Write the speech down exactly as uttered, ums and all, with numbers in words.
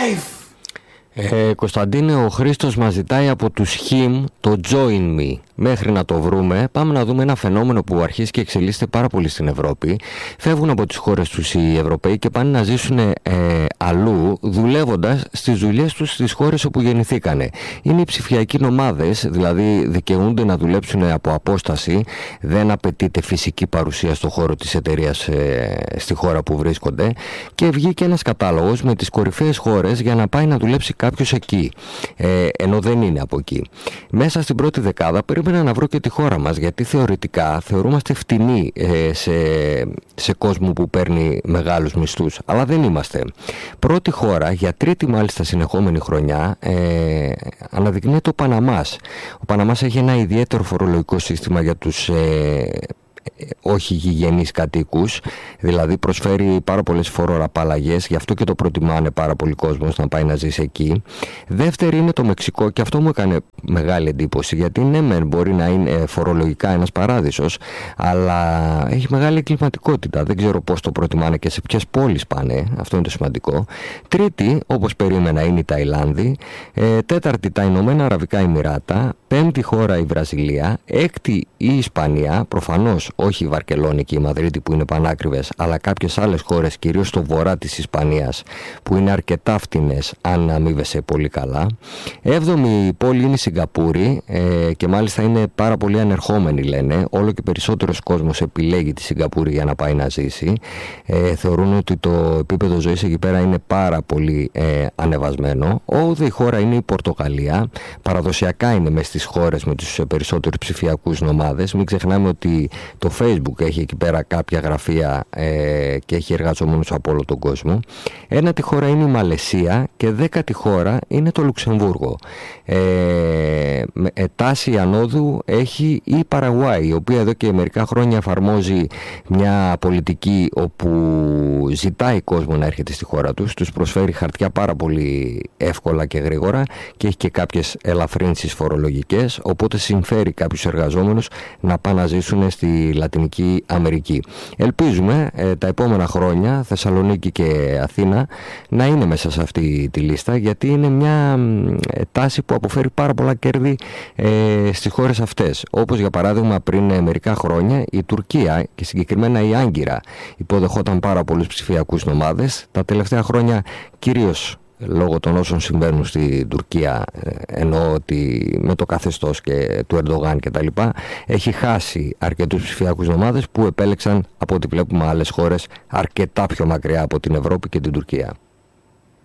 life! Ε, Κωνσταντίνε, ο Χρήστος μας ζητάει από τους Χιμ το Join Me. Μέχρι να το βρούμε, πάμε να δούμε ένα φαινόμενο που αρχίζει και εξελίσσεται πάρα πολύ στην Ευρώπη. Φεύγουν από τις χώρες τους οι Ευρωπαίοι και πάνε να ζήσουν ε, αλλού, δουλεύοντας στις δουλειές τους στις χώρες όπου γεννηθήκανε. Είναι οι ψηφιακοί νομάδες, δηλαδή δικαιούνται να δουλέψουν από απόσταση, δεν απαιτείται φυσική παρουσία στο χώρο της εταιρείας ε, στη χώρα που βρίσκονται, και βγήκε ένας κατάλογος με τις κορυφαίες χώρες για να πάει να δουλέψει κάποιος εκεί, ε, ενώ δεν είναι από εκεί. Μέσα στην πρώτη δεκάδα περίμενα να βρω και τη χώρα μας, γιατί θεωρητικά θεωρούμαστε φτηνοί ε, σε, σε κόσμο που παίρνει μεγάλους μισθούς, αλλά δεν είμαστε. Πρώτη χώρα, για τρίτη μάλιστα συνεχόμενη χρονιά, ε, αναδεικνύεται ο Παναμάς. Ο Παναμάς έχει ένα ιδιαίτερο φορολογικό σύστημα για τους ε, όχι γηγενείς κατοίκους, δηλαδή προσφέρει πάρα πολλές φοροαπαλλαγές, γι' αυτό και το προτιμάνε πάρα πολύ κόσμος να πάει να ζήσει εκεί. Δεύτερη είναι το Μεξικό, και αυτό μου έκανε μεγάλη εντύπωση, γιατί ναι μεν μπορεί να είναι φορολογικά ένας παράδεισος, αλλά έχει μεγάλη κλιματικότητα, δεν ξέρω πώς το προτιμάνε και σε ποιες πόλεις πάνε, αυτό είναι το σημαντικό. Τρίτη, όπως περίμενα, είναι η Ταϊλάνδη. ε, Τέταρτη, τα Ηνωμένα Αραβικά Εμιράτα. Πέμπτη χώρα η Βραζιλία. Έκτη η Ισπανία, προφανώς όχι η Βαρκελόνη και η Μαδρίτη που είναι πανάκριβες, αλλά κάποιες άλλες χώρες, κυρίως στο βορρά της Ισπανίας, που είναι αρκετά φτηνές αν αμείβεσαι πολύ καλά. Έβδομη πόλη είναι η Σιγκαπούρη, ε, και μάλιστα είναι πάρα πολύ ανερχόμενοι, λένε. Όλο και περισσότερος κόσμος επιλέγει τη Σιγκαπούρη για να πάει να ζήσει. Ε, θεωρούν ότι το επίπεδο ζωής εκεί πέρα είναι πάρα πολύ ε, ανεβασμένο. Όγδοη χώρα είναι η Πορτογαλία. Παραδοσιακά είναι μες στις χώρες με τους περισσότερους ψηφιακούς νομάδες. Μην ξεχνάμε ότι το Facebook έχει εκεί πέρα κάποια γραφεία ε, και έχει εργαζόμενους από όλο τον κόσμο. Ένατη χώρα είναι η Μαλαισία και δέκατη χώρα είναι το Λουξεμβούργο. Ε, ε, τάση ανόδου έχει η Παραγουάη, η οποία εδώ και μερικά χρόνια εφαρμόζει μια πολιτική όπου ζητάει κόσμο να έρχεται στη χώρα τους, τους προσφέρει χαρτιά πάρα πολύ εύκολα και γρήγορα και έχει και κάποιες ελαφρύνσεις φορολογικές, οπότε συμφέρει κάποιους εργαζόμενους να πάνε να ζήσουν στη Λατινική Αμερική. Ελπίζουμε ε, τα επόμενα χρόνια Θεσσαλονίκη και Αθήνα να είναι μέσα σε αυτή τη λίστα, γιατί είναι μια ε, τάση που αποφέρει πάρα πολλά κέρδη ε, στις χώρες αυτές. Όπως για παράδειγμα πριν ε, μερικά χρόνια η Τουρκία και συγκεκριμένα η Άγκυρα υποδεχόταν πάρα πολλούς ψηφιακούς νομάδες. Τα τελευταία χρόνια, κυρίως λόγω των όσων συμβαίνουν στην Τουρκία, εννοώ ότι με το καθεστώς και του Ερντογάν και τα λοιπά, έχει χάσει αρκετούς ψηφιακούς νομάδες που επέλεξαν, από ό,τι βλέπουμε, άλλες χώρες αρκετά πιο μακριά από την Ευρώπη και την Τουρκία.